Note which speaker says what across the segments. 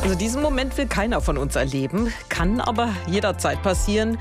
Speaker 1: Also diesen Moment will keiner von uns erleben, kann aber jederzeit passieren.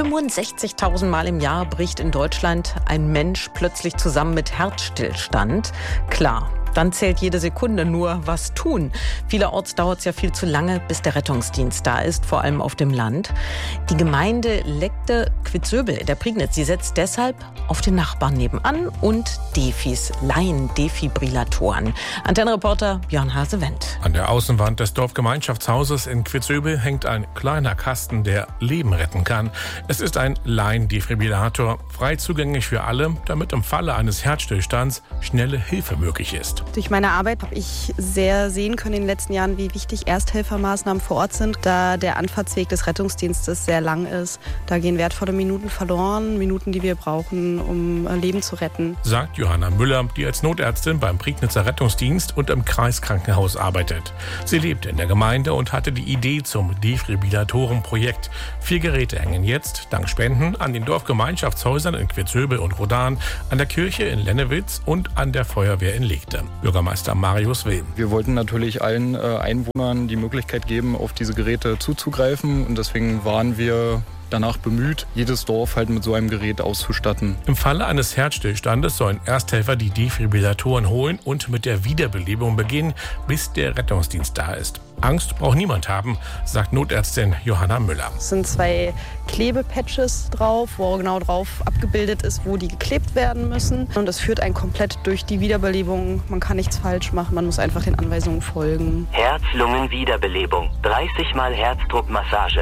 Speaker 1: 65.000 Mal im Jahr bricht in Deutschland ein Mensch plötzlich zusammen mit Herzstillstand. Klar. Dann zählt jede Sekunde, nur was tun. Vielerorts dauert es ja viel zu lange, bis der Rettungsdienst da ist, vor allem auf dem Land. Die Gemeinde Legde-Quitzöbel in der Prignitz, sie setzt deshalb auf den Nachbarn nebenan und Defis, Laien-Defibrillatoren. Antennenreporter Björn Hase-Wendt.
Speaker 2: An der Außenwand des Dorfgemeinschaftshauses in Quitzöbel hängt ein kleiner Kasten, der Leben retten kann. Es ist ein Laien-Defibrillator, frei zugänglich für alle, damit im Falle eines Herzstillstands schnelle Hilfe möglich ist.
Speaker 3: Durch meine Arbeit habe ich sehr sehen können in den letzten Jahren, wie wichtig Ersthelfermaßnahmen vor Ort sind, da der Anfahrtsweg des Rettungsdienstes sehr lang ist. Da gehen wertvolle Minuten verloren, Minuten, die wir brauchen, um Leben zu retten.
Speaker 2: Sagt Johanna Müller, die als Notärztin beim Prignitzer Rettungsdienst und im Kreiskrankenhaus arbeitet. Sie lebt in der Gemeinde und hatte die Idee zum Defibrillatorenprojekt. 4 Geräte hängen jetzt, dank Spenden, an den Dorfgemeinschaftshäusern in Quitzöbel und Rodan, an der Kirche in Lennewitz und an der Feuerwehr in Legde. Bürgermeister Marius Will.
Speaker 4: Wir wollten natürlich allen Einwohnern die Möglichkeit geben, auf diese Geräte zuzugreifen. Und deswegen waren wir danach bemüht, jedes Dorf halt mit so einem Gerät auszustatten.
Speaker 2: Im Falle eines Herzstillstandes sollen Ersthelfer die Defibrillatoren holen und mit der Wiederbelebung beginnen, bis der Rettungsdienst da ist. Angst braucht niemand haben, sagt Notärztin Johanna Müller.
Speaker 3: Es sind 2 Klebepatches drauf, wo genau drauf abgebildet ist, wo die geklebt werden müssen. Und das führt einen komplett durch die Wiederbelebung. Man kann nichts falsch machen, man muss einfach den Anweisungen folgen.
Speaker 5: Herz-Lungen-Wiederbelebung. 30 Mal Herzdruckmassage.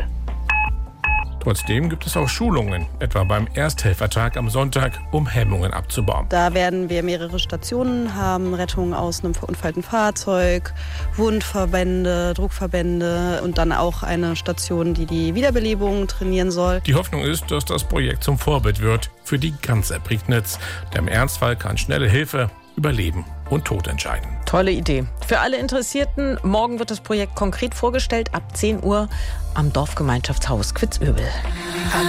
Speaker 2: Trotzdem gibt es auch Schulungen, etwa beim Ersthelfertag am Sonntag, um Hemmungen abzubauen.
Speaker 3: Da werden wir mehrere Stationen haben, Rettung aus einem verunfallten Fahrzeug, Wundverbände, Druckverbände und dann auch eine Station, die die Wiederbelebung trainieren soll.
Speaker 2: Die Hoffnung ist, dass das Projekt zum Vorbild wird für die ganze Prignitz. Denn im Ernstfall kann schnelle Hilfe über Leben und Tod entscheiden.
Speaker 1: Tolle Idee. Für alle Interessierten, morgen wird das Projekt konkret vorgestellt, ab 10 Uhr am Dorfgemeinschaftshaus Quitzöbel.